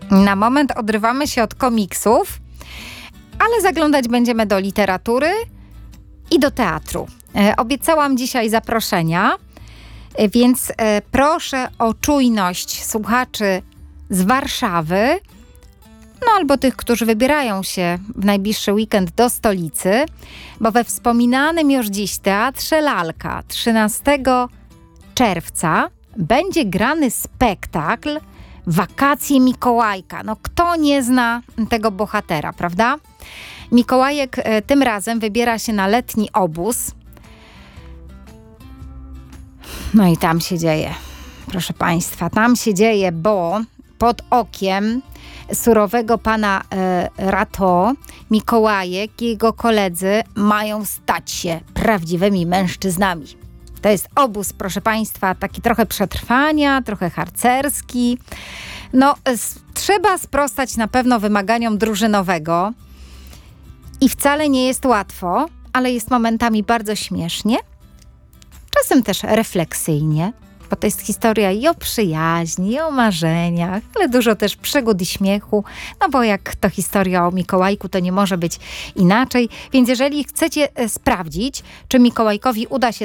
Na moment odrywamy się od komiksów, ale zaglądać będziemy do literatury i do teatru. Obiecałam dzisiaj zaproszenia, więc proszę o czujność słuchaczy z Warszawy, no albo tych, którzy wybierają się w najbliższy weekend do stolicy, bo we wspominanym już dziś Teatrze Lalka 13 czerwca będzie grany spektakl Wakacje Mikołajka. No kto nie zna tego bohatera, prawda? Mikołajek tym razem wybiera się na letni obóz. No i tam się dzieje, proszę Państwa, tam się dzieje, bo pod okiem surowego pana Rato Mikołajek i jego koledzy mają stać się prawdziwymi mężczyznami. To jest obóz, proszę Państwa, taki trochę przetrwania, trochę harcerski. No, trzeba sprostać na pewno wymaganiom drużynowego i wcale nie jest łatwo, ale jest momentami bardzo śmiesznie, czasem też refleksyjnie, bo to jest historia i o przyjaźni, i o marzeniach, ale dużo też przygód i śmiechu, no bo jak to historia o Mikołajku, to nie może być inaczej. Więc jeżeli chcecie sprawdzić, czy Mikołajkowi uda się